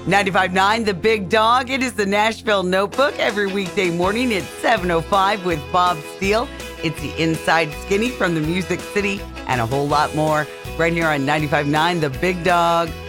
95.9 The Big Dog. It is the Nashville Notebook every weekday morning at 7:05 with Bob Steele. It's the Inside Skinny from the Music City and a whole lot more right here on 95.9 The Big Dog.